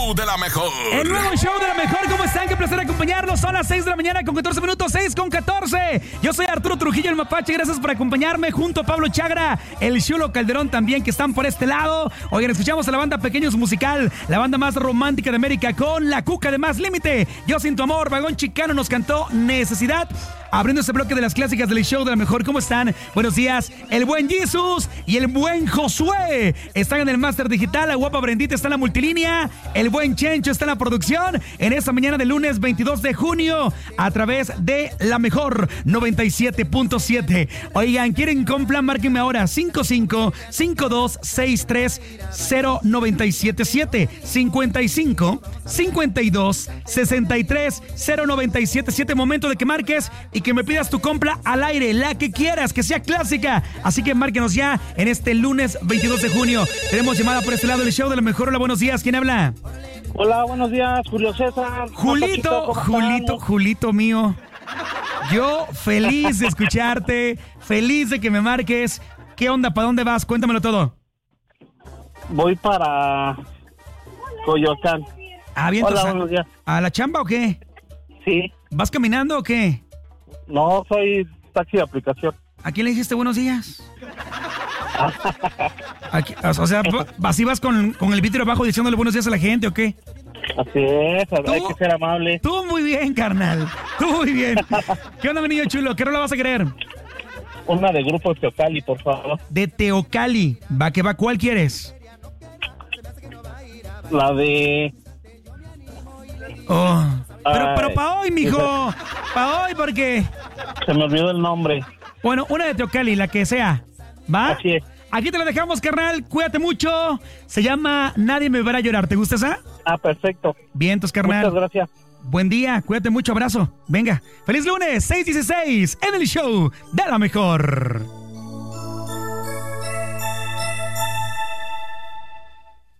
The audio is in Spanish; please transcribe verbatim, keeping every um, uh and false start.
show de la mejor. El nuevo show de la mejor. ¿Cómo están? Qué placer acompañarlos. Son las seis de la mañana con catorce minutos. seis con catorce. Yo soy Arturo Trujillo, el Mapache. Gracias por acompañarme junto a Pablo Chagra, el Chulo Calderón también, que están por este lado. Oigan, escuchamos a la banda Pequeños Musical, la banda más romántica de América, con La Cuca de Más Límite. Yo Sin Tu Amor. Vagón Chicano nos cantó Necesidad. Abriendo este bloque de las clásicas del show de la mejor. ¿Cómo están? Buenos días. El buen Jesus y el buen Josué están en el Máster Digital. La guapa Brendita está en la multilínea. El buen Chencho está en la producción. En esta mañana de lunes veintidós de junio, a través de la mejor noventa y siete punto siete. Oigan, ¿quieren comprar? Márquenme ahora cinco cinco cinco dos seis tres cero nueve siete siete. cincuenta y cinco cincuenta y dos sesenta y tres cero nueve siete siete. Momento de que marques y que me pidas tu compra al aire, la que quieras, que sea clásica. Así que márquenos ya en este lunes veintidós de junio. Tenemos llamada por este lado del show de la mejor. Hola, buenos días. ¿Quién habla? Hola, buenos días, Julio César. Julito, Julito, Julito mío. Yo feliz de escucharte, feliz de que me marques. ¿Qué onda? ¿Para dónde vas? Cuéntamelo todo. Voy para Coyoacán. Ah, bien. Hola, a, buenos días. ¿A la chamba o qué? Sí. ¿Vas caminando o qué? No, soy taxi de aplicación. ¿A quién le dijiste buenos días? Aquí, o sea, ¿así vas con, con el vidrio abajo diciéndole buenos días a la gente o qué? Así es, hay que ser amable. Tú muy bien, carnal. Tú muy bien. ¿Qué onda, mi niño chulo? ¿Qué rola vas a querer? Una de Grupo Teocali, por favor. De Teocali. Va que va, ¿cuál quieres? La de... Oh. Pero, Ay, pero para hoy, mijo. Para hoy, porque... Se me olvidó el nombre. Bueno, una de Teocali, la que sea. ¿Va? Así es. Aquí te la dejamos, carnal. Cuídate mucho. Se llama Nadie me verá llorar. ¿Te gusta esa? Ah, perfecto. Vientos, carnal. Muchas gracias. Buen día. Cuídate mucho. Abrazo. Venga. Feliz lunes, seis dieciséis, en el show de la mejor.